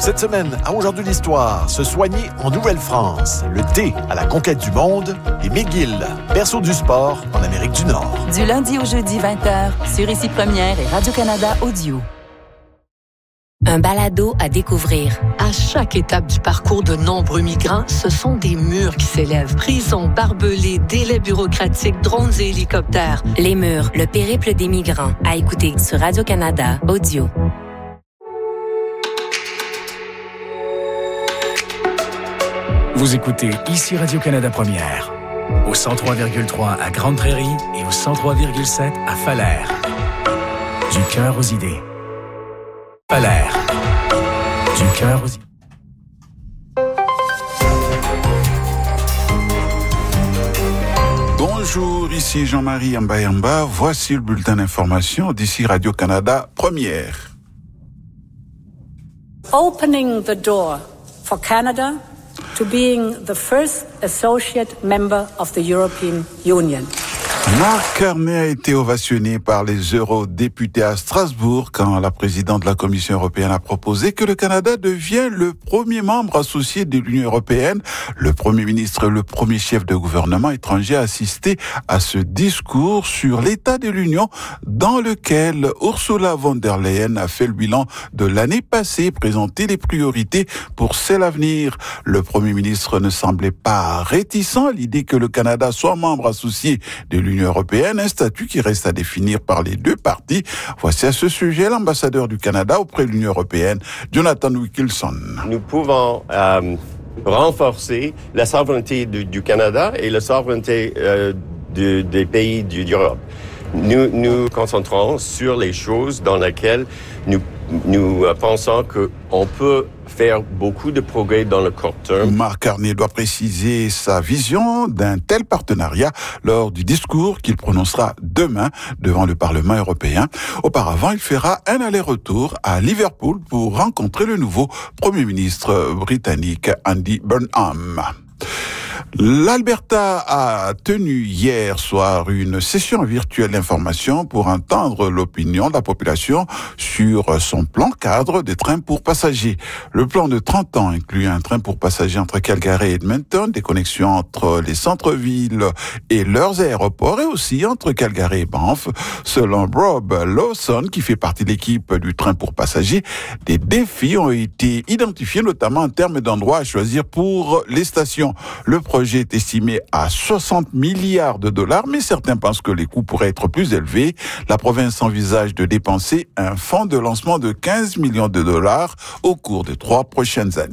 Cette semaine, à Aujourd'hui l'Histoire, se soigner en Nouvelle-France, le thé à la conquête du monde et McGill, berceau du sport en Amérique du Nord. Du lundi au jeudi 20h, sur Ici Première et Radio-Canada Audio. Un balado à découvrir. À chaque étape du parcours de nombreux migrants, ce sont des murs qui s'élèvent. Prisons, barbelés, délais bureaucratiques, drones et hélicoptères. Les murs, le périple des migrants. À écouter sur Radio-Canada Audio. Vous écoutez Ici Radio-Canada Première, au 103,3 à Grande Prairie et au 103,7 à Falaire. Du cœur aux idées. Falaire. Du cœur aux idées. Bonjour, ici Jean-Marie Yamba. Voici le bulletin d'information d'ici Radio-Canada Première. Opening the door for Canada to being the first associate member of the European Union. Marc Carney a été ovationné par les eurodéputés à Strasbourg quand la présidente de la Commission européenne a proposé que le Canada devienne le premier membre associé de l'Union européenne. Le premier ministre et le premier chef de gouvernement étranger a assisté à ce discours sur l'état de l'Union dans lequel Ursula von der Leyen a fait le bilan de l'année passée et présenté les priorités pour celle à venir. Le premier ministre ne semblait pas réticent à l'idée que le Canada soit membre associé de l'Union européenne, un statut qui reste à définir par les deux parties. Voici à ce sujet l'ambassadeur du Canada auprès de l'Union européenne, Jonathan Wilkinson. Nous pouvons renforcer la souveraineté du Canada et la souveraineté des pays d'Europe. Nous concentrons sur les choses dans lesquelles nous pensons qu'on peut faire beaucoup de progrès dans le court terme. Marc Carney doit préciser sa vision d'un tel partenariat lors du discours qu'il prononcera demain devant le Parlement européen. Auparavant, il fera un aller-retour à Liverpool pour rencontrer le nouveau Premier ministre britannique Andy Burnham. L'Alberta a tenu hier soir une session virtuelle d'information pour entendre l'opinion de la population sur son plan cadre des trains pour passagers. Le plan de 30 ans inclut un train pour passagers entre Calgary et Edmonton, des connexions entre les centres-villes et leurs aéroports et aussi entre Calgary et Banff. Selon Rob Lawson, qui fait partie de l'équipe du train pour passagers, des défis ont été identifiés, notamment en termes d'endroits à choisir pour les stations. Le projet est estimé à 60 milliards de dollars, mais certains pensent que les coûts pourraient être plus élevés. La province envisage de dépenser un fonds de lancement de 15 millions de dollars au cours des 3 prochaines années.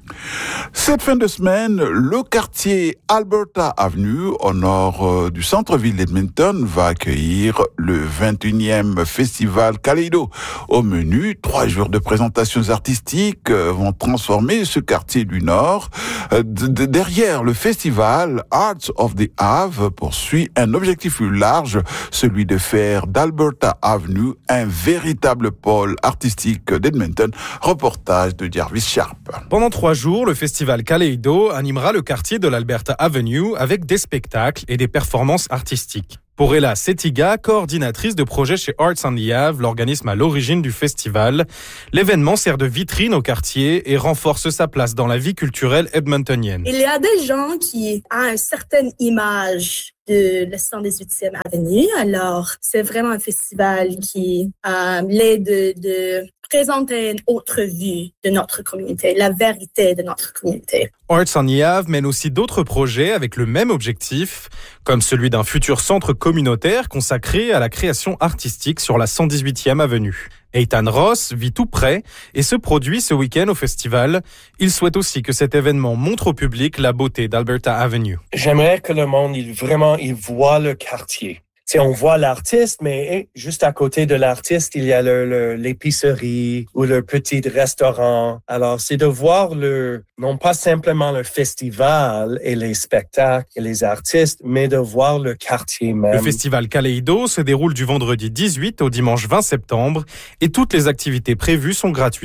Cette fin de semaine, le quartier Alberta Avenue, au nord du centre-ville d'Edmonton, va accueillir le 21e festival Kaleido. Au menu, 3 jours de présentations artistiques vont transformer ce quartier du Nord. Derrière le festival, Arts of the Ave poursuit un objectif plus large, celui de faire d'Alberta Avenue un véritable pôle artistique d'Edmonton. Reportage de Jarvis Sharp. Pendant 3 jours, le festival Kaleido animera le quartier de l'Alberta Avenue avec des spectacles et des performances artistiques. Pour Ella Setiga, coordinatrice de projet chez Arts on the Ave, l'organisme à l'origine du festival, l'événement sert de vitrine au quartier et renforce sa place dans la vie culturelle edmontonienne. Il y a des gens qui ont une certaine image de la 118e Avenue. Alors, c'est vraiment un festival qui l'aide de présenter une autre vue de notre communauté, la vérité de notre communauté. Arts on the Ave mène aussi d'autres projets avec le même objectif, comme celui d'un futur centre communautaire consacré à la création artistique sur la 118e Avenue. Ethan Ross vit tout près et se produit ce week-end au festival. Il souhaite aussi que cet événement montre au public la beauté d'Alberta Avenue. J'aimerais que le monde, il voit le quartier. C'est, on voit l'artiste, mais juste à côté de l'artiste, il y a l'épicerie ou le petit restaurant. Alors, c'est de voir non pas simplement le festival et les spectacles et les artistes, mais de voir le quartier même. Le festival Kaleido se déroule du vendredi 18 au dimanche 20 septembre et toutes les activités prévues sont gratuites.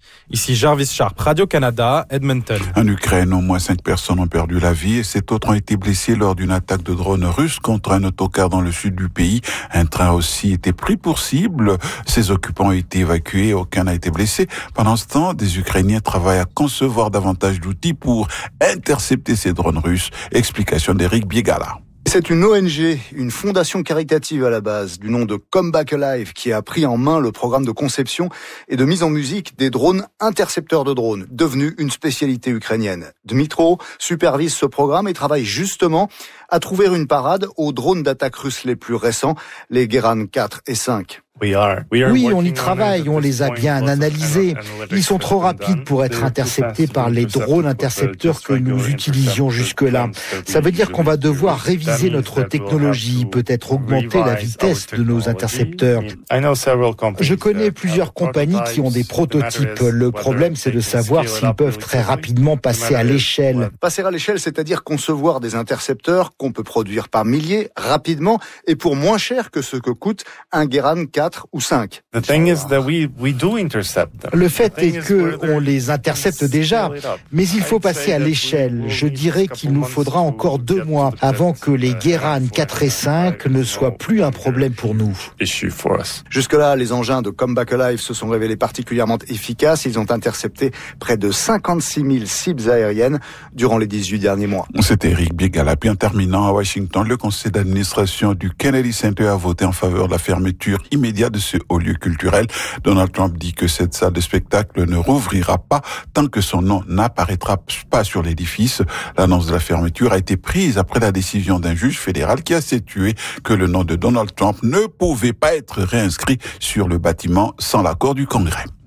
Ici Jarvis Sharp, Radio-Canada, Edmonton. En Ukraine, au moins 5 personnes ont perdu la vie et 7 autres ont été blessées lors d'une attaque de drone russe contre un autocar dans le sud du pays. Un train a aussi été pris pour cible. Ses occupants ont été évacués, aucun n'a été blessé. Pendant ce temps, des Ukrainiens travaillent à concevoir davantage d'outils pour intercepter ces drones russes. Explication d'Éric Biegala. C'est une ONG, une fondation caritative à la base, du nom de Come Back Alive, qui a pris en main le programme de conception et de mise en musique des drones intercepteurs de drones, devenu une spécialité ukrainienne. Dmitro supervise ce programme et travaille justement à trouver une parade aux drones d'attaque russes les plus récents, les Geran 4 et 5. Oui, on y travaille, on les a bien analysés. Ils sont trop rapides pour être interceptés par les drones intercepteurs que nous utilisions jusque-là. Ça veut dire qu'on va devoir réviser notre technologie, peut-être augmenter la vitesse de nos intercepteurs. Je connais plusieurs compagnies qui ont des prototypes. Le problème, c'est de savoir s'ils peuvent très rapidement passer à l'échelle. Passer à l'échelle, c'est-à-dire concevoir des intercepteurs qu'on peut produire par milliers, rapidement, et pour moins cher que ce que coûte un Geran 4 ou 5. Le fait est que on les intercepte déjà, mais il faut passer à l'échelle. Je dirais qu'il nous faudra encore 2 mois avant que les Geran 4 et 5 ne soient plus un problème pour nous. Jusque-là, les engins de Come Back Alive se sont révélés particulièrement efficaces. Ils ont intercepté près de 56 000 cibles aériennes durant les 18 derniers mois. C'était Éric Biegala. Puis en terminant, à Washington, le conseil d'administration du Kennedy Center a voté en faveur de la fermeture immédiate de ce haut lieu culturel. Donald Trump dit que cette salle de spectacle ne rouvrira pas tant que son nom n'apparaîtra pas sur l'édifice. L'annonce de la fermeture a été prise après la décision d'un juge fédéral qui a statué que le nom de Donald Trump ne pouvait pas être réinscrit sur le bâtiment sans l'accord du Congrès.